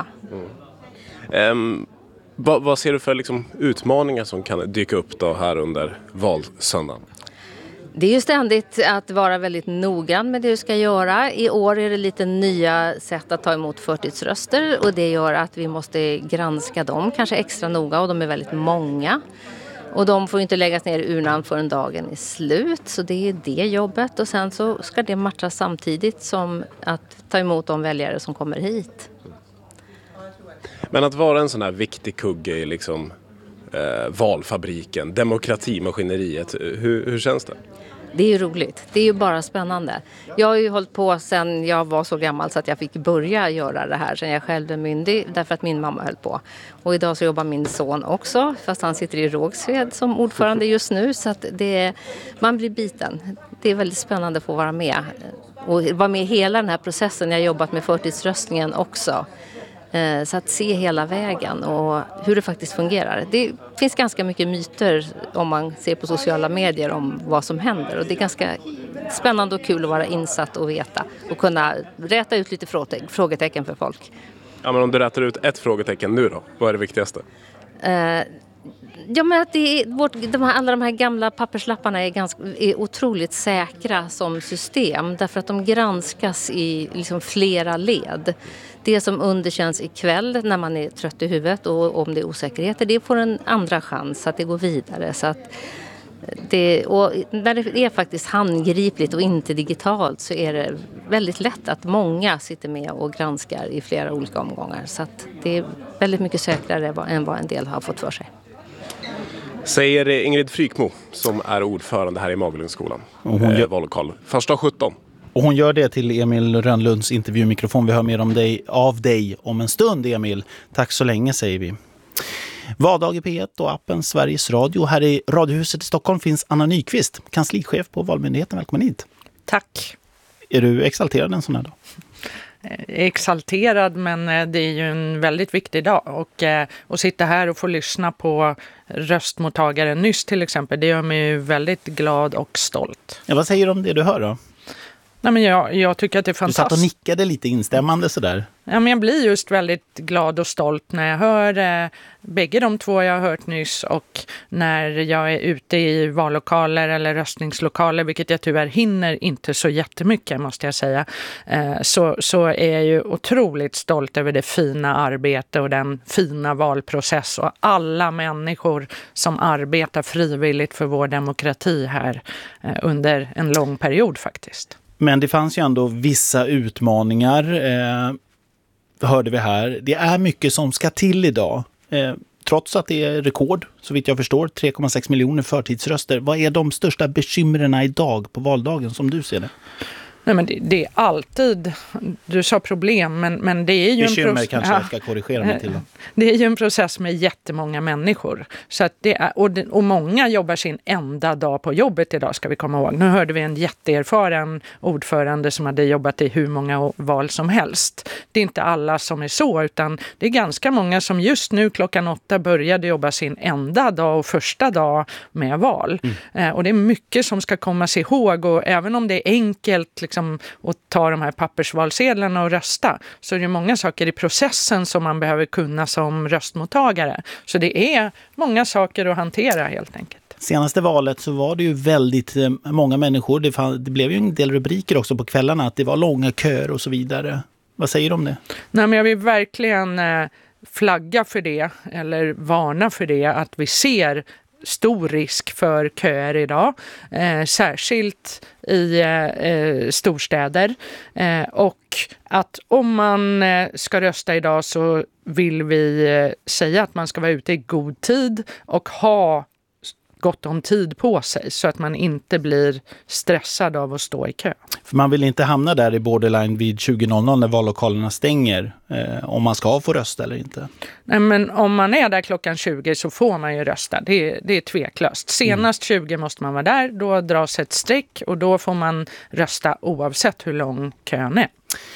Mm. Um, vad, vad ser du för liksom, utmaningar som kan dyka upp då här under valsöndagen? Det är ju ständigt att vara väldigt noggrann med det du ska göra. I år är det lite nya sätt att ta emot förtidsröster och det gör att vi måste granska dem kanske extra noga och de är väldigt många. Och de får inte läggas ner i urnan förrän dagen är slut, så det är det jobbet. Och sen så ska det matchas samtidigt som att ta emot de väljare som kommer hit. Men att vara en sån här viktig kugge i liksom, eh, valfabriken, demokratimaskineriet, hur, hur känns det? Det är ju roligt. Det är ju bara spännande. Jag har ju hållit på sedan jag var så gammal så att jag fick börja göra det här sedan jag själv blev myndig därför att min mamma höll på. Och idag så jobbar min son också fast han sitter i Rågsved som ordförande just nu så att det, man blir biten. Det är väldigt spännande att få vara med och vara med i hela den här processen. Jag har jobbat med förtidsröstningen också. Så att se hela vägen och hur det faktiskt fungerar. Det finns ganska mycket myter om man ser på sociala medier om vad som händer. Och det är ganska spännande och kul att vara insatt och veta. Och kunna räta ut lite frågetecken för folk. Ja, men om du rätar ut ett frågetecken nu då, vad är det viktigaste? Uh, Ja, men att det är vårt, de här, alla de här gamla papperslapparna är, ganska, är otroligt säkra som system därför att de granskas i liksom flera led. Det som underkänns ikväll när man är trött i huvudet och om det är osäkerheter, det får en andra chans att det går vidare. Så att det, och när det är faktiskt handgripligt och inte digitalt så är det väldigt lätt att många sitter med och granskar i flera olika omgångar. Så att det är väldigt mycket säkrare än vad en del har fått för sig. Säger Ingrid Frykmo som är ordförande här i Magelungsskolan. Och hon gör... eh, vallokal. Första sjutton. Och hon gör det till Emil Rönnlunds intervjumikrofon. Vi hör mer om dig, av dig om en stund, Emil. Tack så länge, säger vi. Valdag i P ett och appen Sveriges Radio. Här i Radiohuset i Stockholm finns Anna Nyqvist, kanslichef på Valmyndigheten. Välkommen hit. Tack. Är du exalterad en sån här dag? Exalterad, men det är ju en väldigt viktig dag och eh, att sitta här och få lyssna på röstmottagaren nyss till exempel, det gör mig ju väldigt glad och stolt. Ja, vad säger du om det du hör då? Nej, men jag, jag tycker att det är fantastiskt. Du satt och nickade lite instämmande sådär. Ja, men jag blir just väldigt glad och stolt när jag hör eh, bägge de två jag har hört nyss och när jag är ute i vallokaler eller röstningslokaler, vilket jag tyvärr hinner inte så jättemycket måste jag säga, eh, så, så är jag ju otroligt stolt över det fina arbete och den fina valprocess och alla människor som arbetar frivilligt för vår demokrati här eh, under en lång period faktiskt. Men det fanns ju ändå vissa utmaningar, eh, hörde vi här. Det är mycket som ska till idag. Eh, trots att det är rekord, så vitt jag förstår, tre komma sex miljoner förtidsröster. Vad är de största bekymren idag på valdagen som du ser det? Nej, men det, det är alltid, du sa problem, men, men det är ju Bekymmer en process. kanske jag ska korrigera mig till. Det är ju en process med jättemånga människor. Så att det är, och, det, och många jobbar sin enda dag på jobbet idag, ska vi komma ihåg. Nu hörde vi en jätteerfaren ordförande som hade jobbat i hur många val som helst. Det är inte alla som är så, utan det är ganska många som just nu klockan åtta började jobba sin enda dag och första dag med val. Mm. Eh, och det är mycket som ska komma sig ihåg, och även om det är enkelt liksom, att ta de här pappersvalsedlarna och rösta, så är det många saker i processen som man behöver kunna som röstmottagare. Så det är många saker att hantera helt enkelt. Senaste valet så var det ju väldigt eh, många människor. Det, fann, det blev ju en del rubriker också på kvällarna att det var långa köer och så vidare. Vad säger du om det? Nej, men jag vill verkligen eh, flagga för det, eller varna för det, att vi ser stor risk för köer idag, eh, särskilt i eh, storstäder, eh, och att om man eh, ska rösta idag så vill vi eh, säga att man ska vara ute i god tid och ha gott om tid på sig så att man inte blir stressad av att stå i kö. För man vill inte hamna där i borderline vid tjugo noll noll när vallokalerna stänger, eh, om man ska få rösta eller inte. Nej, men om man är där klockan tjugo så får man ju rösta. Det är, det är tveklöst. Senast mm. tjugo måste man vara där, då dras ett streck och då får man rösta oavsett hur lång kön är.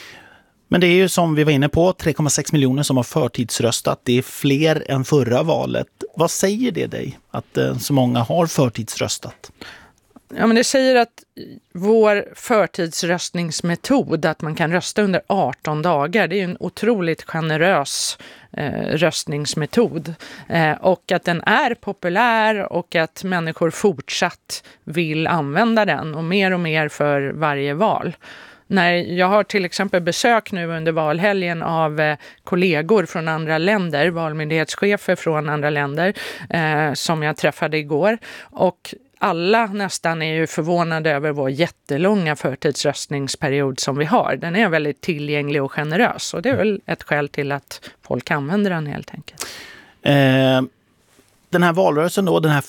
Men det är ju som vi var inne på, tre komma sex miljoner som har förtidsröstat. Det är fler än förra valet. Vad säger det dig att eh, så många har förtidsröstat? Ja, men det säger att vår förtidsröstningsmetod, att man kan rösta under arton dagar, det är en otroligt generös eh, röstningsmetod. Eh, och att den är populär och att människor fortsatt vill använda den och mer och mer för varje val. När jag har till exempel besök nu under valhelgen av eh, kollegor från andra länder, valmyndighetschefer från andra länder eh, som jag träffade igår, och alla nästan är ju förvånade över vår jättelånga förtidsröstningsperiod som vi har. Den är väldigt tillgänglig och generös och det är väl ett skäl till att folk använder den helt enkelt. Eh, den här valrörelsen då, den här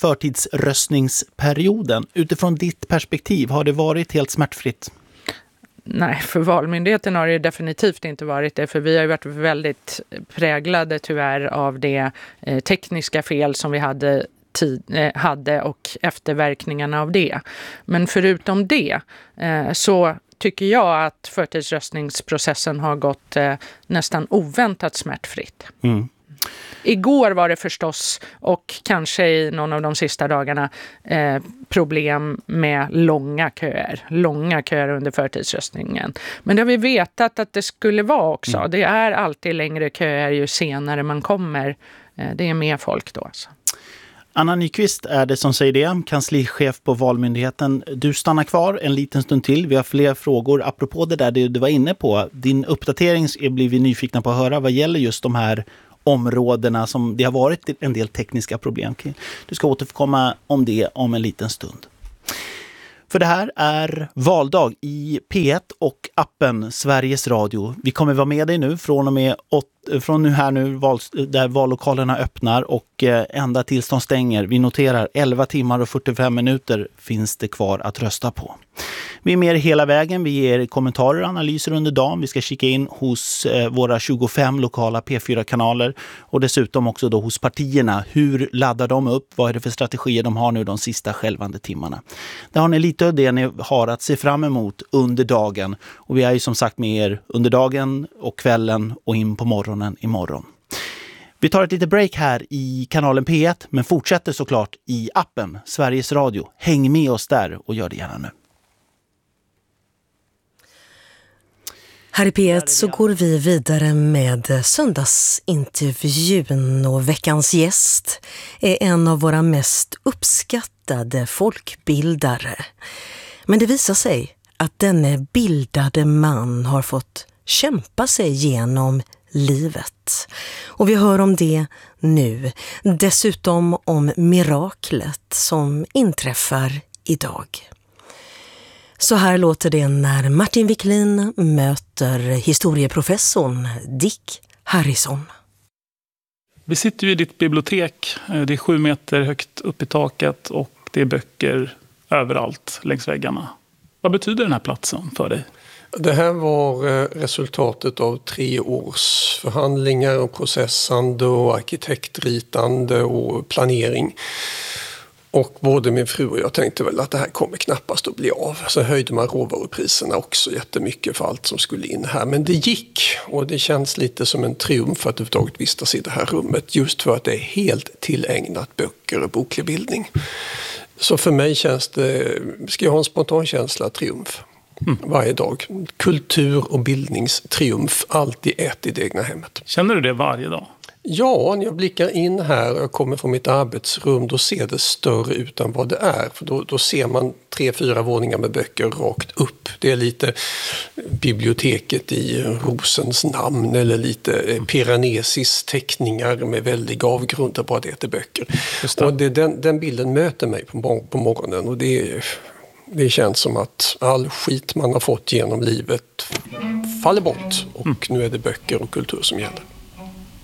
förtidsröstningsperioden, utifrån ditt perspektiv, har det varit helt smärtfritt? Nej, för Valmyndigheten har det definitivt inte varit det, för vi har ju varit väldigt präglade tyvärr av det eh, tekniska fel som vi hade Tid, eh, hade och efterverkningarna av det. Men förutom det eh, så tycker jag att förtidsröstningsprocessen har gått eh, nästan oväntat smärtfritt. Mm. Igår var det förstås, och kanske i någon av de sista dagarna, eh, problem med långa köer. Långa köer under förtidsröstningen. Men det har vi vetat att det skulle vara också. Mm. Det är alltid längre köer ju senare man kommer. Eh, det är mer folk då alltså. Anna Nyqvist är det som säger det, kanslichef på Valmyndigheten. Du stannar kvar en liten stund till. Vi har fler frågor apropå det där du var inne på. Din uppdatering blir vi nyfikna på att höra vad gäller just de här områdena som det har varit en del tekniska problem kring. Du ska återkomma om det om en liten stund. För det här är valdag i P ett och appen Sveriges Radio. Vi kommer vara med dig nu från och med åt, från nu här nu val, där vallokalerna öppnar och eh, ända tills de stänger. Vi noterar elva timmar och fyrtiofem minuter finns det kvar att rösta på. Vi är med hela vägen. Vi ger kommentarer och analyser under dagen. Vi ska kika in hos eh, våra tjugofem lokala P fyra-kanaler och dessutom också då hos partierna. Hur laddar de upp? Vad är det för strategier de har nu de sista skälvande timmarna? Där har ni lite av det ni har att se fram emot under dagen. Och vi är ju som sagt med er under dagen och kvällen och in på morgonen imorgon. Vi tar ett litet break här i kanalen P ett men fortsätter såklart i appen Sveriges Radio. Häng med oss där och gör det gärna nu. Här i P ett så går vi vidare med söndagsintervjun och veckans gäst är en av våra mest uppskattade folkbildare. Men det visar sig att denne bildade man har fått kämpa sig genom livet. Och vi hör om det nu. Dessutom om miraklet som inträffar idag. Så här låter det när Martin Wiklin möter historieprofessorn Dick Harrison. Vi sitter ju i ditt bibliotek. Det är sju meter högt upp i taket och det är böcker överallt längs väggarna. Vad betyder den här platsen för dig? Det här var resultatet av tre års förhandlingar och processande och arkitektritande och planering. Och både min fru och jag tänkte väl att det här kommer knappast att bli av. Så höjde man råvarupriserna också jättemycket för allt som skulle in här. Men det gick och det känns lite som en triumf att överhuvudtaget vistas i det här rummet. Just för att det är helt tillägnat böcker och boklig bildning. Så för mig känns det, ska jag ha en spontan känsla, triumf. Mm. Varje dag. Kultur- och bildningstriumf, alltid ett i det egna hemmet. Känner du det varje dag? Ja, när jag blickar in här och jag kommer från mitt arbetsrum, då ser det större ut än vad det är. För då, då ser man tre, fyra våningar med böcker rakt upp. Det är lite biblioteket i Rosens namn eller lite Piranesi's teckningar med väldig avgrund och bara det heter böcker. Och det, den, den bilden möter mig på, på morgonen och det, det känns som att all skit man har fått genom livet faller bort och nu är det böcker och kultur som gäller.